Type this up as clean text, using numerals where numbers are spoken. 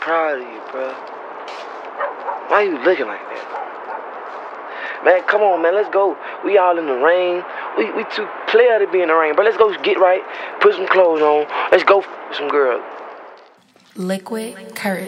proud of you, bro. Why you looking like that? Man, come on, man. Let's go. We all in the rain. We too player to be in the rain, bro. Let's go get right. Put some clothes on. Let's go with some girls. Liquid Courage.